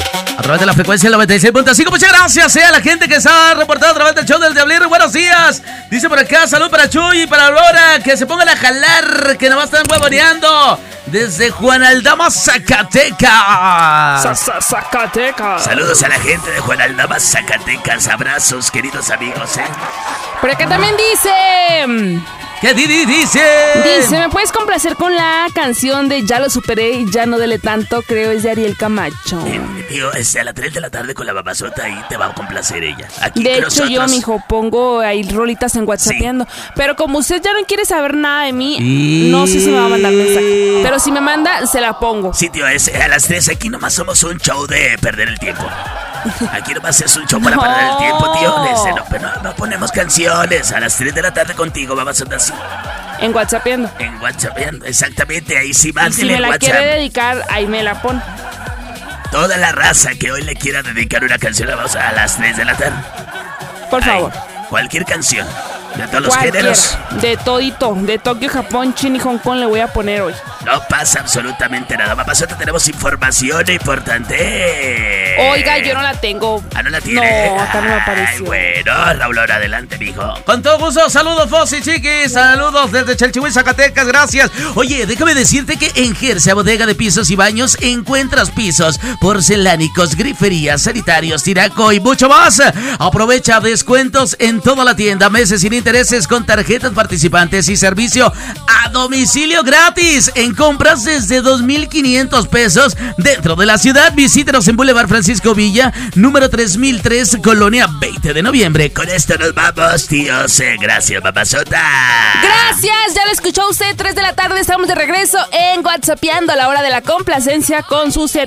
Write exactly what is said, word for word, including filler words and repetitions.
A través de la frecuencia noventa y seis punto cinco. Muchas gracias eh, a la gente que se ha reportado a través del show del Diablero. Buenos días. Dice por acá, salud para Chuy y para Aurora. Que se pongan a jalar, que nomás están huevoneando. Desde Juan Aldama, Zacatecas. Zacatecas. Saludos a la gente de Juan Aldama, Zacatecas. Abrazos, queridos amigos. ¿eh? Por acá también dice... ¿Qué Didi dice? Dice, ¿me puedes complacer con la canción de Ya lo superé y ya no dele tanto? Creo es de Ariel Camacho. Eh, tío, este, a las tres de la tarde con la babazota y te va a complacer ella. Aquí de hecho, nosotros... yo, mijo, pongo ahí rolitas en WhatsAppiando. Sí. Pero como usted ya no quiere saber nada de mí, y... no sé si me va a mandar mensaje. Pero si me manda, se la pongo. Sí, tío, es a las tres. Aquí nomás somos un show de perder el tiempo. Aquí nomás es un show para no. perder el tiempo, tío. Ese, no, pero no, no ponemos canciones. A las tres de la tarde contigo, babazota, así. En WhatsAppiando. En WhatsAppiando, exactamente. Ahí sí, mándele si me la WhatsApp. quiere dedicar, ahí me la pone. Toda la raza que hoy le quiera dedicar una canción a las tres de la tarde. Por favor. Ay, cualquier canción. De todos los Cualquier, géneros. De todito. De Tokio, Japón, China y Hong Kong le voy a poner hoy. No pasa absolutamente nada. Papazota, tenemos información importante. Oiga, yo no la tengo. Ah, ¿no la tiene? No, acá no me apareció. Ay, bueno, Raúl, ahora adelante, mijo. Con todo gusto, saludos, Fossi, chiquis. Saludos desde Chalchihuí, Zacatecas, gracias. Oye, déjame decirte que en Gercia Bodega de Pisos y Baños encuentras pisos porcelánicos, griferías, sanitarios, tiraco y mucho más. Aprovecha descuentos en toda la tienda, meses sin intereses con tarjetas participantes y servicio a domicilio gratis en compras desde dos mil quinientos pesos dentro de la ciudad. Visítenos en Boulevard Francisco Villa, número tres mil tres, Colonia veinte de noviembre. Con esto nos vamos, tíos. Gracias, papazota. Gracias, ya lo escuchó usted. tres de la tarde, estamos de regreso en WhatsAppiando a la hora de la complacencia con su servicio.